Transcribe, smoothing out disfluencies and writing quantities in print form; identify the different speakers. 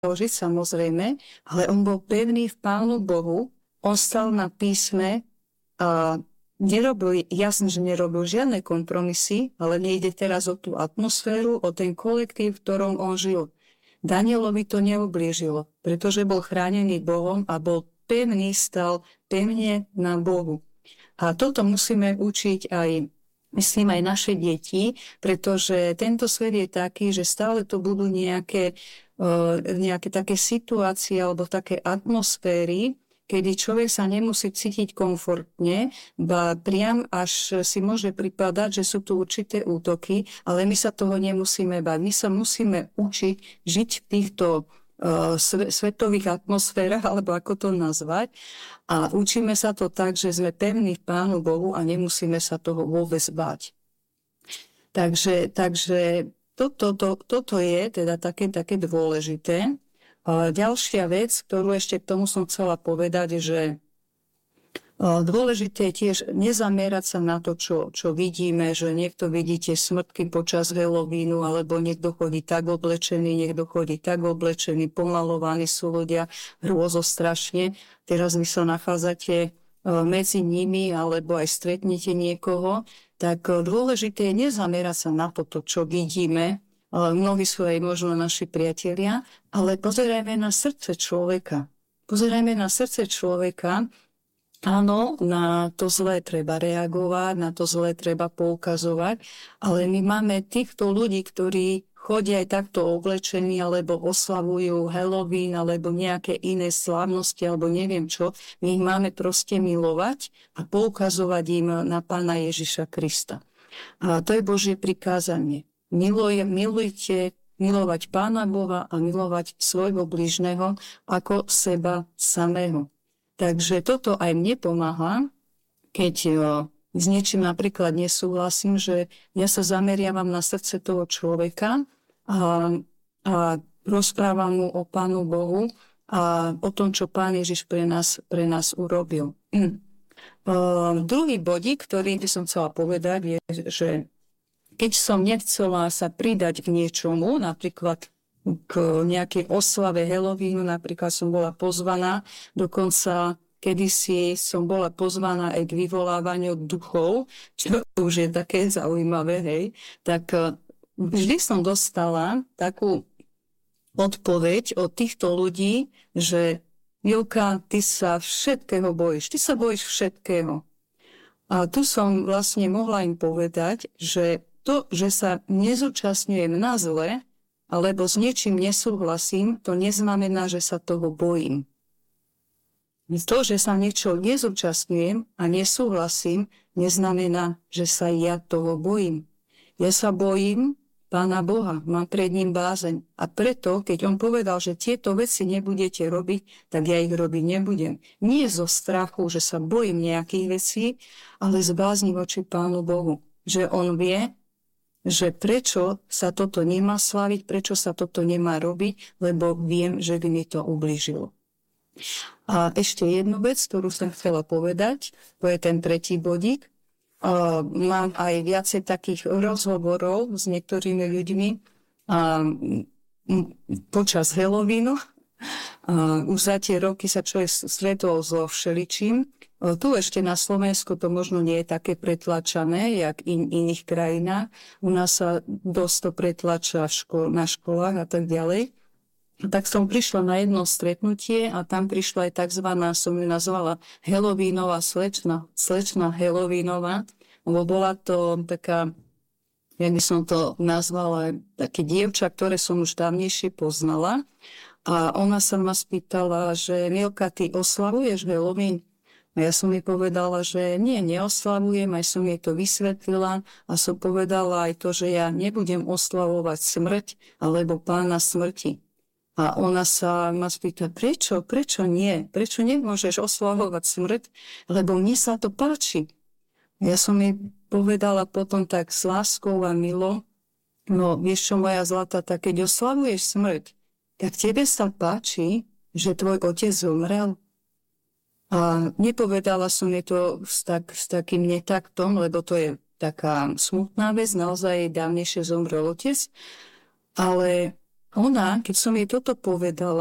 Speaker 1: založiť, samozrejme, ale on bol pevný v Pánu Bohu, on stal na písme a jasne, že nerobil žiadne kompromisy, ale nejde teraz o tú atmosféru, o ten kolektív, v ktorom on žil. Danielovi to neublížilo, pretože bol chránený Bohom a bol pevný, stal pevne na Bohu. A toto musíme učiť aj, myslím, aj naše deti, pretože tento svet je taký, že stále to budú nejaké také situácie alebo také atmosféry, kedy človek sa nemusí cítiť komfortne, ba priam až si môže pripadať, že sú tu určité útoky, ale my sa toho nemusíme bať. My sa musíme učiť žiť v týchto svetových atmosférach, alebo ako to nazvať. A učíme sa to tak, že sme pevní v Pánu Bohu a nemusíme sa toho vôbec bať. Takže toto je teda také dôležité. Ďalšia vec, ktorú ešte k tomu som chcela povedať, že dôležité je tiež nezamerať sa na to, čo vidíme, že niekto vidíte smrtky počas Halloweenu, alebo niekto chodí tak oblečený, niekto chodí tak oblečený, pomalovaní sú ľudia hrôzostrašne. Teraz vy sa nachádzate medzi nimi, alebo aj stretnete niekoho, tak dôležité je nezamerať sa na to, čo vidíme. Mnohí sú aj možno naši priatelia, ale pozerajme na srdce človeka. Pozerajme na srdce človeka. Áno, na to zlé treba reagovať, na to zlé treba poukazovať, ale my máme týchto ľudí, ktorí chodia aj takto oblečení, alebo oslavujú Halloween, alebo nejaké iné slávnosti, alebo neviem čo. My ich máme proste milovať a poukazovať im na Pána Ježiša Krista. A to je Božie prikázanie. Milujte, milovať Pána Boha a milovať svojho blížneho ako seba samého. Takže toto aj mne pomáha, keď s niečím napríklad nesúhlasím, že ja sa zameriavam na srdce toho človeka a rozprávam mu o Pánu Bohu a o tom, čo Pán Ježiš pre nás urobil. Druhý bodík, ktorý by som chcela povedať, je, že keď som nechcela sa pridať k niečomu, napríklad k nejakej oslave Halloweenu, napríklad som bola pozvaná, dokonca kedysi som bola pozvaná aj k vyvolávaniu duchov, čo už je také zaujímavé, hej, tak vždy som dostala takú odpoveď od týchto ľudí, že Jilka, ty sa všetkého bojíš, ty sa bojíš všetkého. A tu som vlastne mohla im povedať, že to, že sa nezúčastňujem na zle, alebo s niečím nesúhlasím, to neznamená, že sa toho bojím. To, že sa niečo nezúčastňujem a nesúhlasím, neznamená, že sa ja toho bojím. Ja sa bojím Pána Boha, mám pred ním bázeň. A preto, keď on povedal, že tieto veci nebudete robiť, tak ja ich robiť nebudem. Nie zo strachu, že sa bojím nejakých vecí, ale z bázni voči Pánu Bohu. Že on vie, že prečo sa toto nemá sláviť, prečo sa toto nemá robiť, lebo viem, že by mi to ublížilo. A ešte jednu vec, ktorú som chcela povedať, to je ten tretí bodík. Mám aj viacej takých rozhovorov s niektorými ľuďmi počas Halloweenu. Už za tie roky sa človek stretol so všeličím. Tu ešte na Slovensku to možno nie je také pretlačané, jak iných krajinách. U nás sa dosť to pretlača na školách a tak ďalej. Tak som prišla na jedno stretnutie a tam prišla aj takzvaná, som ju nazvala Halloweenová slečna Halloweenová, lebo bola to taká, ja by som to nazvala, také dievča, ktoré som už dávnejšie poznala. A ona sa ma spýtala, že Milka, ty oslavuješ Halloween? A ja som jej povedala, že nie, neoslavujem, aj som jej to vysvetlila a som povedala aj to, že ja nebudem oslavovať smrť alebo Pána smrti. A ona sa ma spýta, prečo nie? Prečo nemôžeš oslavovať smrť? Lebo mne sa to páči. Ja som jej povedala potom tak s láskou a milo, no vieš čo, moja zlatá, tak keď oslavuješ smrť, tak tebe sa páči, že tvoj otec zomrel. A nepovedala som jej to s takým netaktom, lebo to je taká smutná vec, naozaj dávnejšie zomrel otec, ale Ona, keď som jej toto povedala,